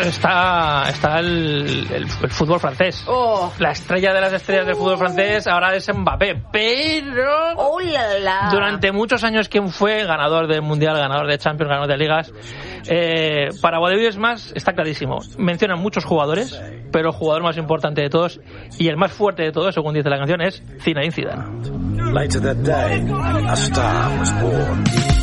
está el fútbol francés. La estrella de las estrellas del fútbol francés ahora es Mbappé, pero durante muchos años, ¿quién fue ganador del Mundial, ganador de Champions, ganador de Ligas? Para Wadewir es más, está clarísimo. Mencionan muchos jugadores, pero el jugador más importante de todos y el más fuerte de todos, según dice la canción, es Zinedine Zidane. Later that day, a star was born.